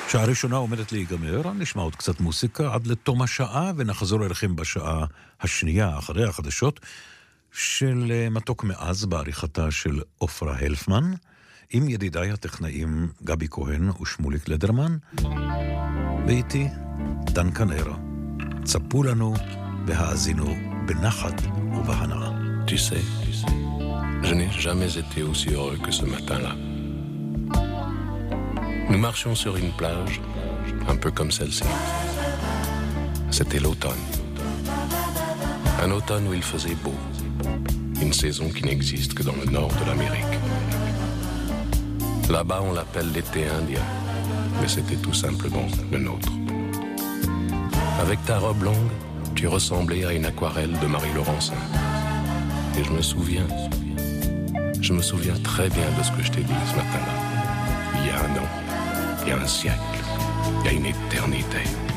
שעה ראשונה עומדת להיגמר, נשמע עוד קצת מוסיקה עד לתום השעה, ונחזור אליכם בשעה השנייה, אחרי החדשות, של מתוק מאז בעריכתה של אופרה הלפמן, עם ידידיי הטכנאים גבי כהן ושמוליק לדרמן, ואיתי דן קנרה. צפו לנו והאזינו בנחת ובהנאה. Tu sais, je n'ai jamais été aussi heureux que ce matin-là. Nous marchions sur une plage, un peu comme celle-ci. C'était l'automne. Un automne où il faisait beau. Une saison qui n'existe que dans le nord de l'Amérique. Là-bas, on l'appelle l'été indien, mais c'était tout simplement le nôtre. Avec ta robe longue, tu ressemblais à une aquarelle de Marie Laurencin. Et je me souviens très bien de ce que je t'ai dit ce matin-là. Il y a un an, il y a un siècle, il y a une éternité.